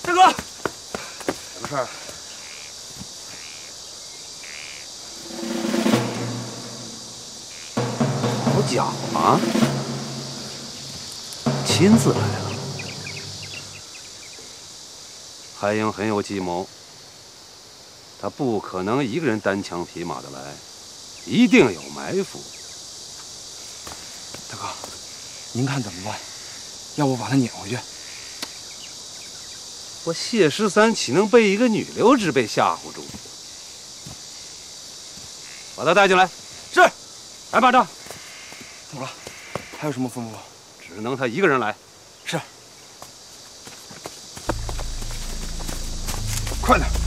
大哥， 什么事儿？好家伙啊！亲自来了。海英很有计谋，他不可能一个人单枪匹马的来，一定有埋伏。 大哥，您看怎么办？要不把他撵回去？ 我谢13岂能被一个女流之辈吓唬住？把他带进来。 是。 来，马丈。 怎么了？还有什么吩咐？ 只能他一个人来。 是。快点。